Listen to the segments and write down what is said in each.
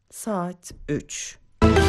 Saat 3.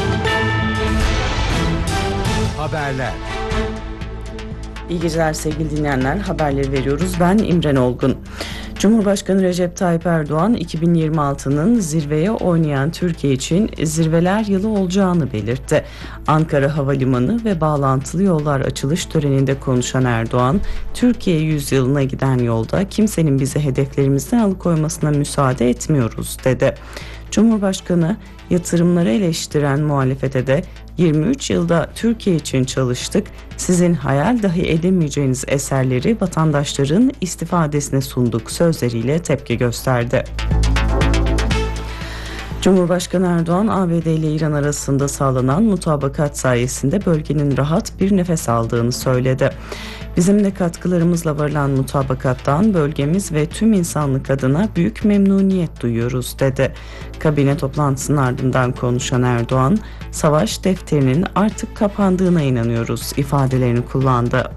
Haberler. İyi geceler sevgili dinleyenler. Haberleri veriyoruz. Ben İmren Olgun. Cumhurbaşkanı Recep Tayyip Erdoğan 2026'nın zirveye oynayan Türkiye için zirveler yılı olacağını belirtti. Ankara Havalimanı ve bağlantılı yollar açılış töreninde konuşan Erdoğan, Türkiye yüzyılına giden yolda kimsenin bizi hedeflerimizden alıkoymasına müsaade etmiyoruz dedi. Cumhurbaşkanı yatırımları eleştiren muhalefete de 23 yılda Türkiye için çalıştık, sizin hayal dahi edemeyeceğiniz eserleri vatandaşların istifadesine sunduk sözleriyle tepki gösterdi. Cumhurbaşkanı Erdoğan, ABD ile İran arasında sağlanan mutabakat sayesinde bölgenin rahat bir nefes aldığını söyledi. Bizim de katkılarımızla varılan mutabakattan bölgemiz ve tüm insanlık adına büyük memnuniyet duyuyoruz dedi. Kabine toplantısının ardından konuşan Erdoğan, savaş defterinin artık kapandığına inanıyoruz ifadelerini kullandı.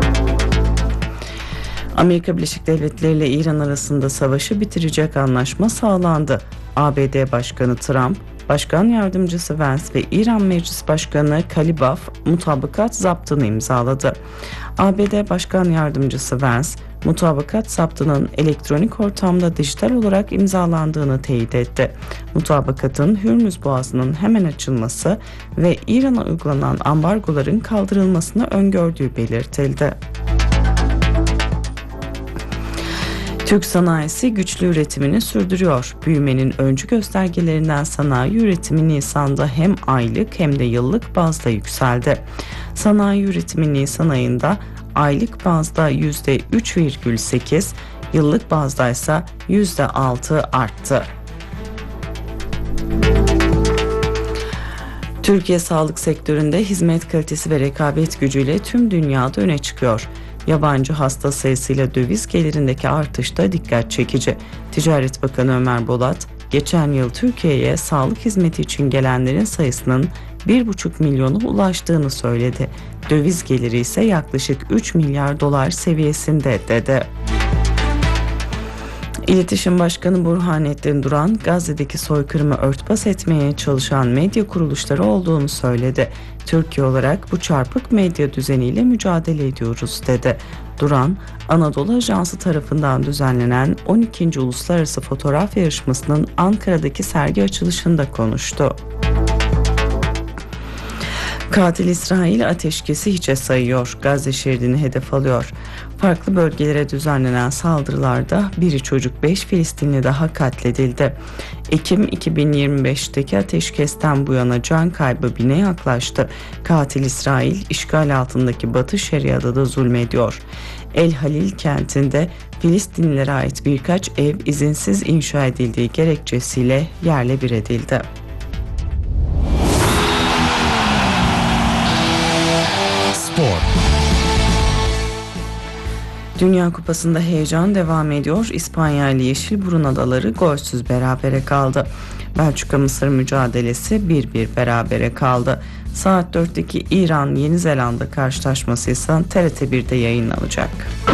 Amerika Birleşik Devletleri ile İran arasında savaşı bitirecek anlaşma sağlandı. ABD Başkanı Trump, Başkan Yardımcısı Vance ve İran Meclis Başkanı Kalibaf mutabakat zaptını imzaladı. ABD Başkan Yardımcısı Vance, mutabakat zaptının elektronik ortamda dijital olarak imzalandığını teyit etti. Mutabakatın Hürmüz Boğazı'nın hemen açılması ve İran'a uygulanan ambargoların kaldırılmasını öngördüğü belirtildi. Türk sanayisi güçlü üretimini sürdürüyor. Büyümenin öncü göstergelerinden sanayi üretimi Nisan'da hem aylık hem de yıllık bazda yükseldi. Sanayi üretimi Nisan ayında aylık bazda %3,8, yıllık bazda ise %6 arttı. Türkiye sağlık sektöründe hizmet kalitesi ve rekabet gücüyle tüm dünyada öne çıkıyor. Yabancı hasta sayısıyla döviz gelirindeki artış da dikkat çekici. Ticaret Bakanı Ömer Bolat, geçen yıl Türkiye'ye sağlık hizmeti için gelenlerin sayısının 1,5 milyona ulaştığını söyledi. Döviz geliri ise yaklaşık 3 milyar dolar seviyesinde dedi. İletişim Başkanı Burhanettin Duran, Gazze'deki soykırımı örtbas etmeye çalışan medya kuruluşları olduğunu söyledi. Türkiye olarak bu çarpık medya düzeniyle mücadele ediyoruz dedi. Duran, Anadolu Ajansı tarafından düzenlenen 12. Uluslararası Fotoğraf Yarışması'nın Ankara'daki sergi açılışında konuştu. Katil İsrail ateşkesi hiçe sayıyor, Gazze şeridini hedef alıyor. Farklı bölgelere düzenlenen saldırılarda biri çocuk 5 Filistinli daha katledildi. Ekim 2025'teki ateşkesten bu yana can kaybı 1000'e yaklaştı. Katil İsrail işgal altındaki Batı Şeria'da da zulmediyor. El Halil kentinde Filistinlilere ait birkaç ev izinsiz inşa edildiği gerekçesiyle yerle bir edildi. Spor. Dünya Kupası'nda heyecan devam ediyor. İspanya ile Yeşilburun Adaları golsüz berabere kaldı. Belçika-Mısır mücadelesi 1-1 berabere kaldı. Saat 4'teki İran-Yeni Zelanda karşılaşması ise TRT 1'de yayınlanacak.